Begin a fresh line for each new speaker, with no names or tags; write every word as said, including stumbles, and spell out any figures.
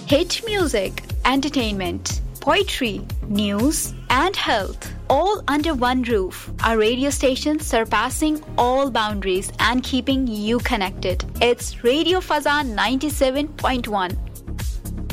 Hit music, entertainment, poetry, news, and health, all under one roof. A radio station surpassing all boundaries and keeping you connected. It's Radio Fazan ninety-seven point one,